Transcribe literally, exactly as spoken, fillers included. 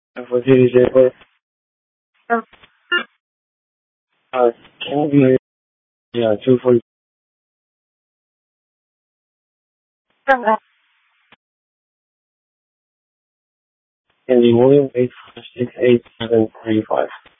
For Series A, uh, can be, yeah, two forty. And the William eight four six eight seven three five.